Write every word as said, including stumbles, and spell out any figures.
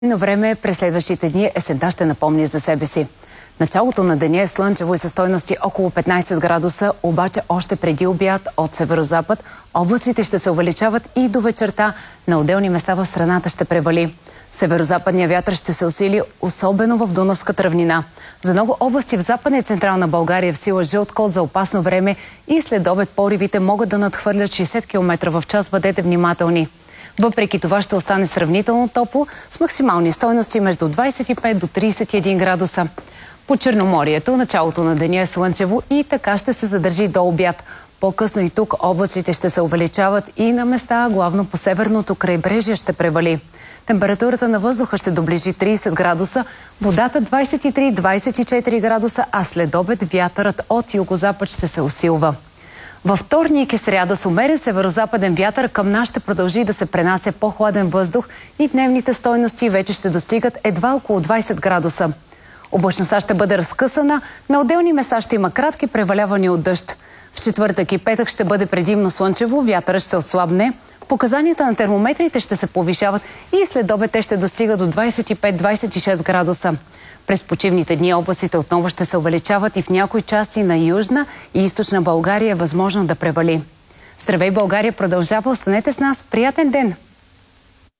Но време през следващите дни есента ще напомни за себе си. Началото на деня е слънчево и със стойности около петнайсет градуса, обаче още преди обяд от северозапад облаците ще се увеличават и до вечерта на отделни места в страната ще превали. Северозападният вятър ще се усили, особено в Дунавската равнина. За много области в Западна и Централна България е в сила жълт код за опасно време и след обед поривите могат да надхвърлят шейсет километра в час. Бъдете внимателни. Въпреки това ще остане сравнително топло с максимални стойности между двайсет и пет до трийсет и един градуса. По Черноморието началото на деня е слънчево и така ще се задържи до обяд. По-късно и тук облаците ще се увеличават и на места, главно по северното крайбрежие ще превали. Температурата на въздуха ще доближи трийсет градуса, водата двайсет и три до двайсет и четири градуса, а след обед вятърът от югозапад ще се усилва. Във вторник и сряда с умерен северозападен вятър към нас ще продължи да се пренася по-хладен въздух и дневните стойности вече ще достигат едва около двайсет градуса. Облачността ще бъде разкъсана, на отделни места ще има кратки превалявания от дъжд. В четвъртък и петък ще бъде предимно слънчево, вятърът ще ослабне, показанията на термометрите ще се повишават и след обед те ще достигат до двайсет и пет до двайсет и шест градуса. През почивните дни облаците отново ще се увеличават и в някои части на Южна и Източна България е възможно да превали. Здравей, България продължава, останете с нас, приятен ден!